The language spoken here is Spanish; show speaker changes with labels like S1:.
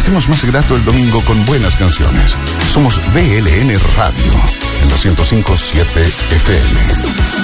S1: hacemos más grato el domingo con buenas canciones. Somos VLN Radio, en la 105.7 FM.